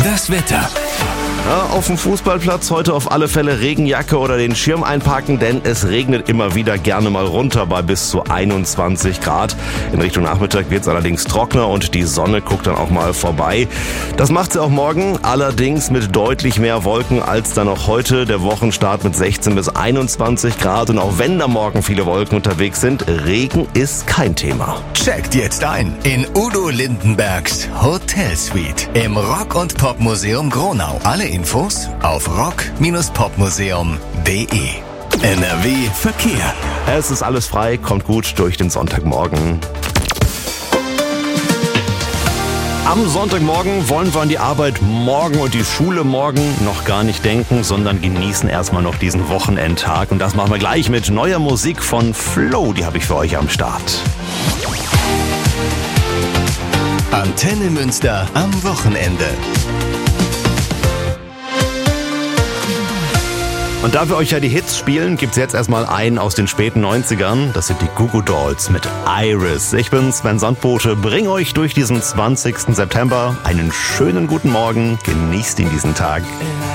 Das Wetter. Ja, auf dem Fußballplatz heute auf alle Fälle Regenjacke oder den Schirm einpacken, denn es regnet immer wieder gerne mal runter bei bis zu 21 Grad. In Richtung Nachmittag wird es allerdings trockener und die Sonne guckt dann auch mal vorbei. Das macht sie auch morgen, allerdings mit deutlich mehr Wolken als dann auch heute. Der Wochenstart mit 16 bis 21 Grad und auch wenn da morgen viele Wolken unterwegs sind, Regen ist kein Thema. Checkt jetzt ein in Udo Lindenbergs Hotelsuite im Rock- und Popmuseum Gronau. Alle Infos auf rock-popmuseum.de. NRW Verkehr. Es ist alles frei, kommt gut durch den Sonntagmorgen. Am Sonntagmorgen wollen wir an die Arbeit morgen und die Schule morgen noch gar nicht denken, sondern genießen erstmal noch diesen Wochenendtag. Und das machen wir gleich mit neuer Musik von Flo, die habe ich für euch am Start. Antenne Münster am Wochenende. Und da wir euch ja die Hits spielen, gibt's jetzt erstmal einen aus den späten 90ern. Das sind die Goo Goo Dolls mit Iris. Ich bin Sven Sandbote, bring euch durch diesen 20. September einen schönen guten Morgen. Genießt ihn diesen Tag.